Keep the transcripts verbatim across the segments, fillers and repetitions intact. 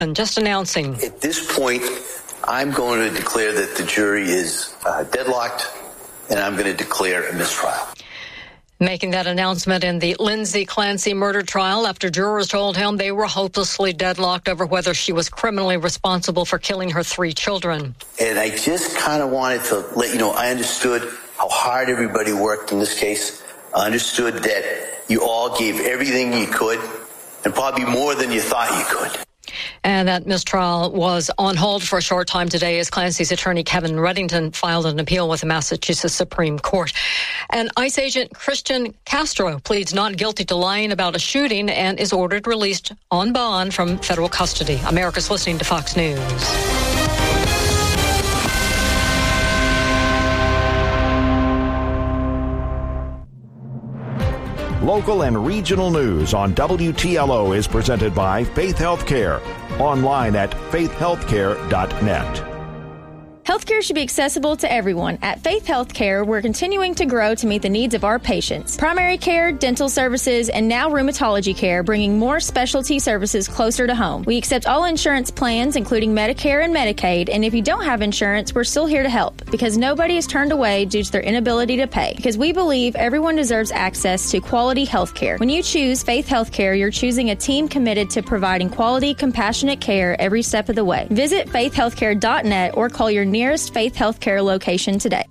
And just announcing. At this point, I'm going to declare that the jury is uh, deadlocked, and I'm going to declare a mistrial. Making that announcement in the Lindsay Clancy murder trial after jurors told him they were hopelessly deadlocked over whether she was criminally responsible for killing her three children. And I just kind of wanted to let you know, I understood how hard everybody worked in this case. I understood that you all gave everything you could, and probably more than you thought you could. And that mistrial was on hold for a short time today as Clancy's attorney Kevin Reddington filed an appeal with the Massachusetts Supreme Court. And ICE agent Christian Castro pleads not guilty to lying about a shooting and is ordered released on bond from federal custody. America's listening to Fox News. Local and regional news on W T L O is presented by Faith Healthcare. Online at faith healthcare dot net. Healthcare should be accessible to everyone. At Faith Healthcare, we're continuing to grow to meet the needs of our patients. Primary care, dental services, and now rheumatology care, bringing more specialty services closer to home. We accept all insurance plans, including Medicare and Medicaid, and if you don't have insurance, we're still here to help, because nobody is turned away due to their inability to pay, because we believe everyone deserves access to quality healthcare. When you choose Faith Healthcare, you're choosing a team committed to providing quality, compassionate care every step of the way. Visit faith healthcare dot net or call your nearest Faith Healthcare location today.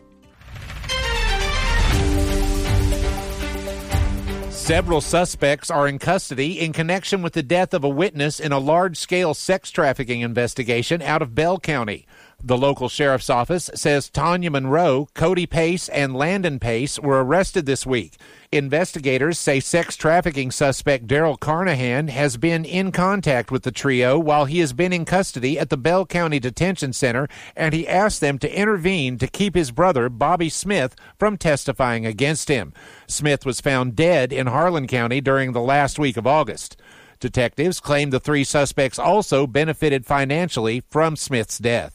Several suspects are in custody in connection with the death of a witness in a large-scale sex trafficking investigation out of Bell County. The local sheriff's office says Tanya Monroe, Cody Pace, and Landon Pace were arrested this week. Investigators say sex trafficking suspect Daryl Carnahan has been in contact with the trio while he has been in custody at the Bell County Detention Center, and he asked them to intervene to keep his brother, Bobby Smith, from testifying against him. Smith was found dead in Harlan County during the last week of August. Detectives claim the three suspects also benefited financially from Smith's death.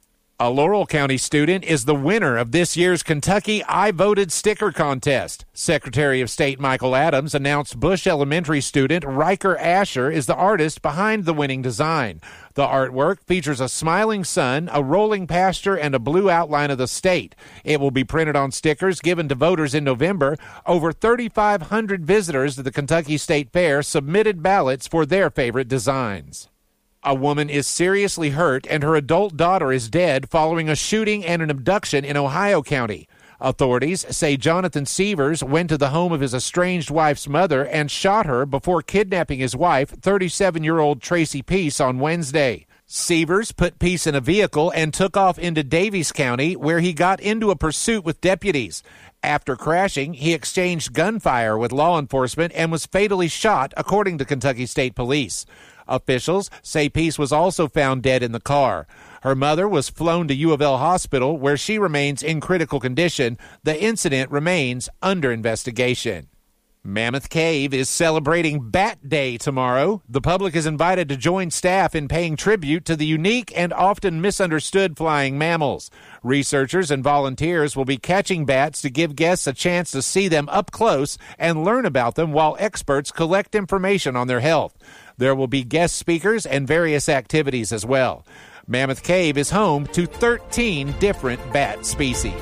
A Laurel County student is the winner of this year's Kentucky I Voted Sticker Contest. Secretary of State Michael Adams announced Bush Elementary student Riker Asher is the artist behind the winning design. The artwork features a smiling sun, a rolling pasture, and a blue outline of the state. It will be printed on stickers given to voters in November. Over thirty-five hundred visitors to the Kentucky State Fair submitted ballots for their favorite designs. A woman is seriously hurt and her adult daughter is dead following a shooting and an abduction in Ohio County. Authorities say Jonathan Severs went to the home of his estranged wife's mother and shot her before kidnapping his wife, thirty-seven-year-old Tracy Peace, on Wednesday. Severs put Peace in a vehicle and took off into Davies County, where he got into a pursuit with deputies. After crashing, he exchanged gunfire with law enforcement and was fatally shot, according to Kentucky State Police. Officials say Peace was also found dead in the car. Her mother was flown to U of L Hospital, where she remains in critical condition. The incident remains under investigation. Mammoth Cave is celebrating Bat Day tomorrow. The public is invited to join staff in paying tribute to the unique and often misunderstood flying mammals. Researchers and volunteers will be catching bats to give guests a chance to see them up close and learn about them while experts collect information on their health. There will be guest speakers and various activities as well. Mammoth Cave is home to thirteen different bat species.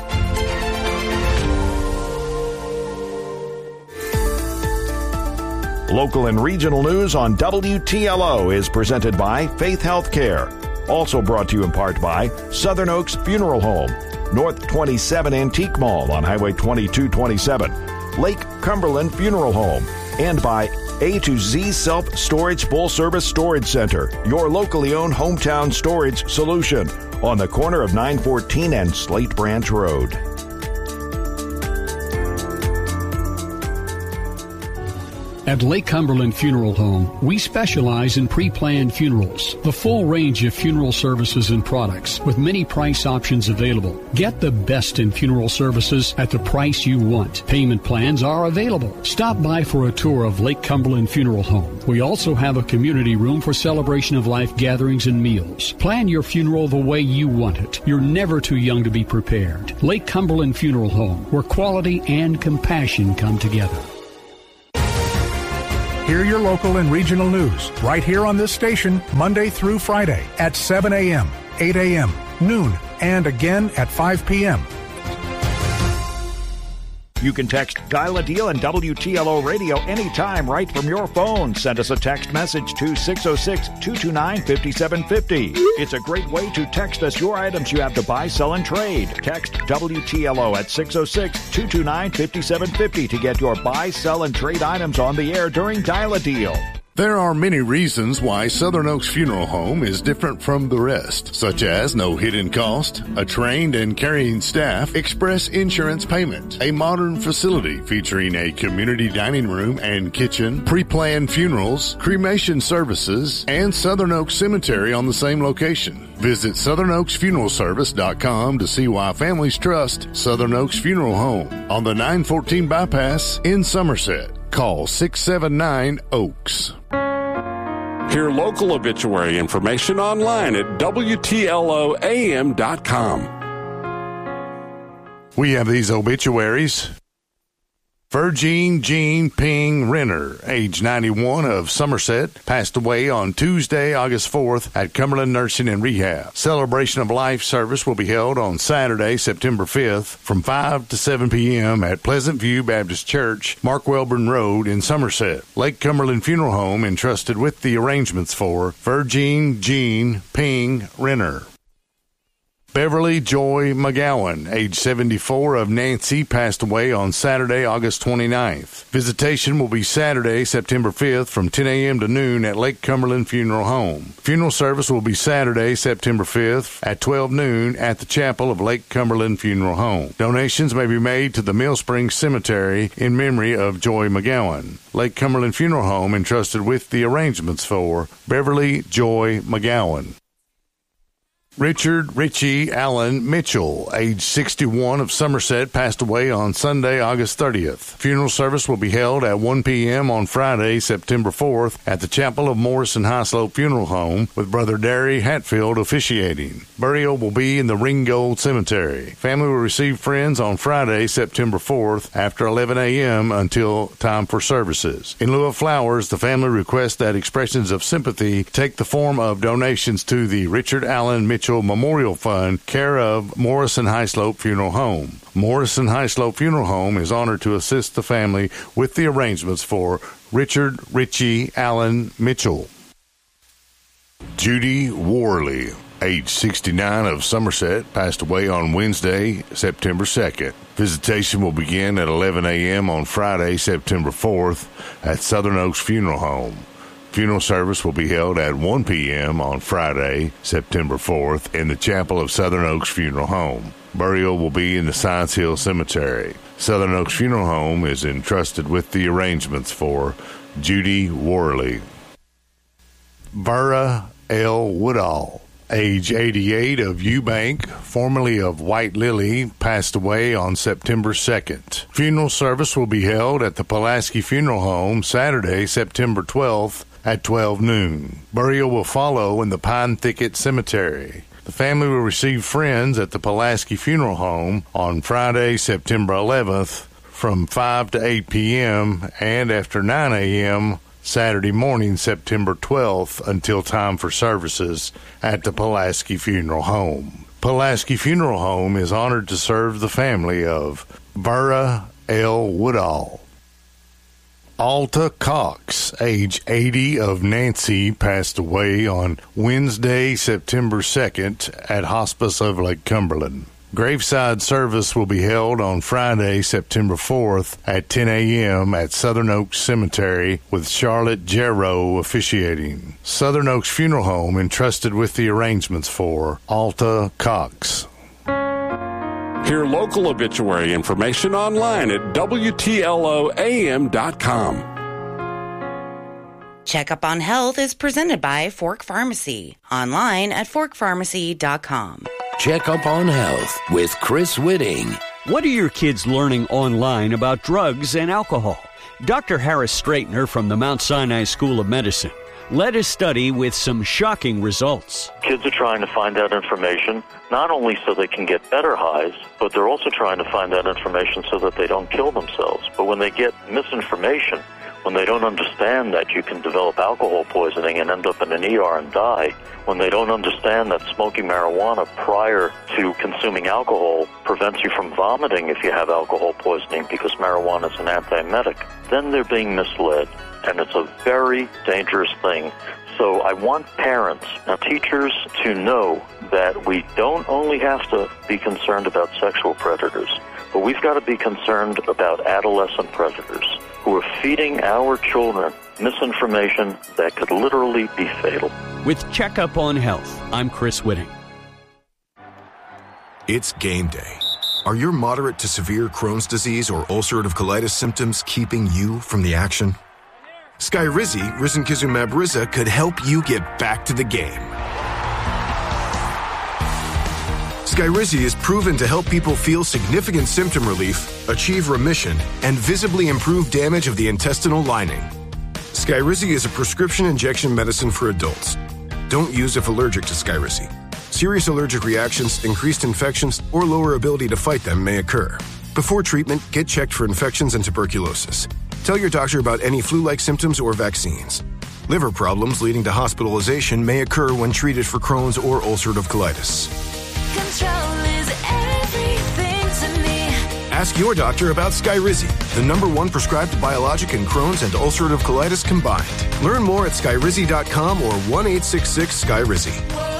Local and regional news on W T L O is presented by Faith Healthcare. Also brought to you in part by Southern Oaks Funeral Home, North twenty-seven Antique Mall on Highway twenty-two twenty-seven, Lake Cumberland Funeral Home, and by A to Z Self-Storage Full-Service Storage Center, your locally owned hometown storage solution on the corner of nine fourteen and Slate Branch Road. At Lake Cumberland Funeral Home, we specialize in pre-planned funerals, the full range of funeral services and products with many price options available. Get the best in funeral services at the price you want. Payment plans are available. Stop by for a tour of Lake Cumberland Funeral Home. We also have a community room for celebration of life gatherings and meals. Plan your funeral the way you want it. You're never too young to be prepared. Lake Cumberland Funeral Home, where quality and compassion come together. Hear your local and regional news right here on this station Monday through Friday at seven a.m., eight a.m., noon, and again at five p.m. You can text Dial a Deal and W T L O Radio anytime right from your phone. Send us a text message to six oh six, two two nine, five seven five oh. It's a great way to text us your items you have to buy, sell, and trade. Text W T L O at six oh six, two two nine, five seven five oh to get your buy, sell, and trade items on the air during Dial a Deal. There are many reasons why Southern Oaks Funeral Home is different from the rest, such as no hidden cost, a trained and caring staff, express insurance payment, a modern facility featuring a community dining room and kitchen, pre-planned funerals, cremation services, and Southern Oaks Cemetery on the same location. Visit southern oaks funeral service dot com to see why families trust Southern Oaks Funeral Home on the nine fourteen bypass in Somerset. Call six seven nine, Oaks. Hear local obituary information online at W T L O A M dot com. We have these obituaries. Virgin Jean Ping Renner, age ninety-one, of Somerset, passed away on Tuesday, August fourth at Cumberland Nursing and Rehab. Celebration of Life service will be held on Saturday, September fifth from five to seven p.m. at Pleasant View Baptist Church, Mark Welborn Road in Somerset. Lake Cumberland Funeral Home entrusted with the arrangements for Virgin Jean Ping Renner. Beverly Joy McGowan, age seventy-four, of Nancy, passed away on Saturday, August twenty-ninth. Visitation will be Saturday, September fifth from ten a.m. to noon at Lake Cumberland Funeral Home. Funeral service will be Saturday, September fifth at twelve noon at the chapel of Lake Cumberland Funeral Home. Donations may be made to the Mill Springs Cemetery in memory of Joy McGowan. Lake Cumberland Funeral Home entrusted with the arrangements for Beverly Joy McGowan. Richard Richie Allen Mitchell, age sixty-one, of Somerset, passed away on Sunday, August thirtieth. Funeral service will be held at one p.m. on Friday, September fourth, at the chapel of Morrison Highslope Funeral Home, with Brother Derry Hatfield officiating. Burial will be in the Ringgold Cemetery. Family will receive friends on Friday, September fourth, after eleven a.m. until time for services. In lieu of flowers, the family requests that expressions of sympathy take the form of donations to the Richard Allen Mitchell Memorial Fund, care of Morrison Highslope Funeral Home. Morrison Highslope Funeral Home is honored to assist the family with the arrangements for Richard Richie Allen Mitchell. Judy Worley, age sixty-nine, of Somerset, passed away on Wednesday, September second. Visitation will begin at eleven a.m. on Friday, September fourth, at Southern Oaks Funeral Home. Funeral service will be held at one p.m. on Friday, September fourth, in the chapel of Southern Oaks Funeral Home. Burial will be in the Science Hill Cemetery. Southern Oaks Funeral Home is entrusted with the arrangements for Judy Worley. Vera L. Woodall, age eighty-eight, of Eubank, formerly of White Lily, passed away on September second. Funeral service will be held at the Pulaski Funeral Home Saturday, September twelfth, at twelve noon. Burial will follow in the Pine Thicket Cemetery. The family will receive friends at the Pulaski Funeral Home on Friday, September eleventh, from five to eight p.m. and after nine a.m. Saturday morning, September twelfth, until time for services at the Pulaski Funeral Home. Pulaski Funeral Home is honored to serve the family of Vera L. Woodall. Alta Cox, age eighty, of Nancy, passed away on Wednesday, September second, at Hospice of Lake Cumberland. Graveside service will be held on Friday, September fourth, at ten a.m. at Southern Oaks Cemetery, with Charlotte Jarrow officiating. Southern Oaks Funeral Home entrusted with the arrangements for Alta Cox. Hear local obituary information online at W T L O A M dot com. Checkup on Health is presented by Fork Pharmacy, online at fork pharmacy dot com. Checkup on Health with Chris Whitting. What are your kids learning online about drugs and alcohol? Doctor Harris Straightner from the Mount Sinai School of Medicine led a study with some shocking results. Kids are trying to find out information, not only so they can get better highs, but they're also trying to find out information so that they don't kill themselves. But when they get misinformation, when they don't understand that you can develop alcohol poisoning and end up in an E R and die, when they don't understand that smoking marijuana prior to consuming alcohol prevents you from vomiting if you have alcohol poisoning because marijuana is an antiemetic, then they're being misled, and it's a very dangerous thing. So I want parents and teachers to know that we don't only have to be concerned about sexual predators, but we've got to be concerned about adolescent predators who are feeding our children misinformation that could literally be fatal. With Checkup on Health, I'm Chris Whitting. It's game day. Are your moderate to severe Crohn's disease or ulcerative colitis symptoms keeping you from the action? Skyrizi, risankizumab Riza, could help you get back to the game. Skyrizi is proven to help people feel significant symptom relief, achieve remission, and visibly improve damage of the intestinal lining. Skyrizi is a prescription injection medicine for adults. Don't use if allergic to Skyrizi. Serious allergic reactions, increased infections, or lower ability to fight them may occur. Before treatment, get checked for infections and tuberculosis. Tell your doctor about any flu-like symptoms or vaccines. Liver problems leading to hospitalization may occur when treated for Crohn's or ulcerative colitis. Control is everything to me. Ask your doctor about Skyrizi, the number one prescribed biologic in Crohn's and ulcerative colitis combined. Learn more at skyrizi dot com or one eight six six Skyrizi.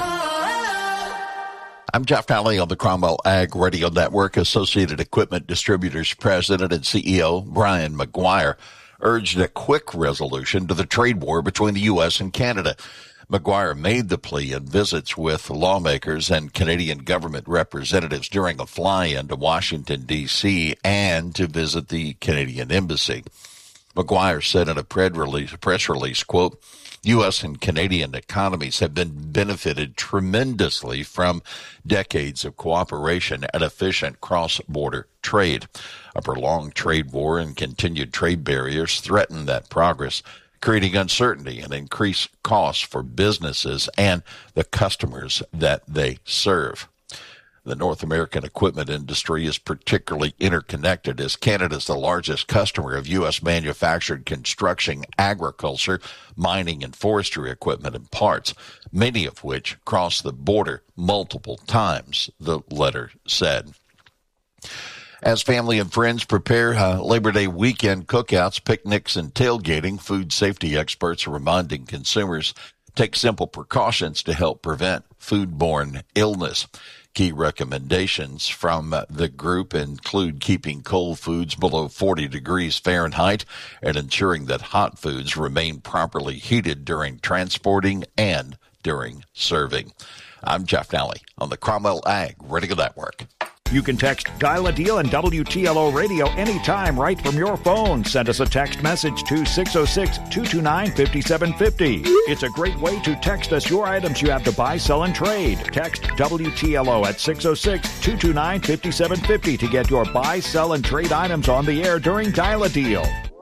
I'm Jeff Nally on the Cromwell Ag Radio Network. Associated Equipment Distributors President and C E O Brian McGuire urged a quick resolution to the trade war between the U S and Canada. McGuire made the plea in visits with lawmakers and Canadian government representatives during a fly-in to Washington, D C, and to visit the Canadian Embassy. McGuire said in a press release, quote, U S and Canadian economies have been benefited tremendously from decades of cooperation and efficient cross-border trade. A prolonged trade war and continued trade barriers threaten that progress, creating uncertainty and increased costs for businesses and the customers that they serve. The North American equipment industry is particularly interconnected as Canada is the largest customer of U S manufactured construction, agriculture, mining, and forestry equipment and parts, many of which cross the border multiple times, the letter said. As family and friends prepare uh, Labor Day weekend cookouts, picnics, and tailgating, food safety experts are reminding consumers take simple precautions to help prevent foodborne illness. Key recommendations from the group include keeping cold foods below forty degrees Fahrenheit and ensuring that hot foods remain properly heated during transporting and during serving. I'm Jeff Nally on the Cromwell Ag Radio Network. You can text Dial a Deal and W T L O Radio anytime right from your phone. Send us a text message to six oh six, two two nine, five seven five oh. It's a great way to text us your items you have to buy, sell, and trade. Text W T L O at six oh six, two two nine, five seven five oh to get your buy, sell, and trade items on the air during Dial a Deal.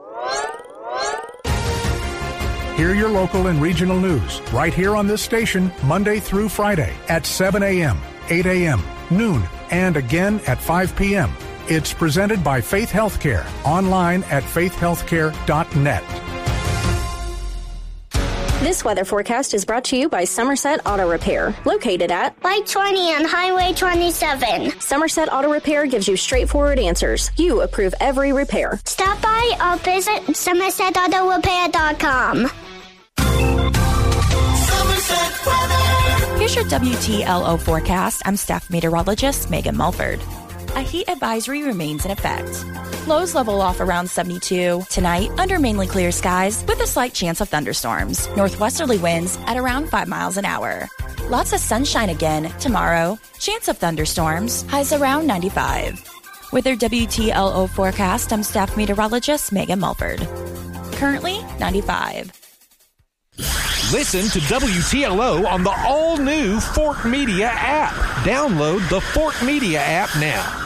Hear your local and regional news right here on this station Monday through Friday at seven a.m., eight a.m., noon, and again at five p.m. It's presented by Faith Healthcare, online at faith healthcare dot net. This weather forecast is brought to you by Somerset Auto Repair, located at Light twenty and Highway twenty-seven. Somerset Auto Repair gives you straightforward answers. You approve every repair. Stop by or visit somerset auto repair dot com. Somerset weather. Here's your W T L O forecast. I'm staff meteorologist Megan Mulford. A heat advisory remains in effect. Lows level off around seventy-two. Tonight, under mainly clear skies with a slight chance of thunderstorms. Northwesterly winds at around five miles an hour. Lots of sunshine again tomorrow. Chance of thunderstorms. Highs around ninety-five. With your W T L O forecast, I'm staff meteorologist Megan Mulford. Currently, ninety-five. Listen to W T L O on the all-new Fort Media app. Download the Fort Media app now.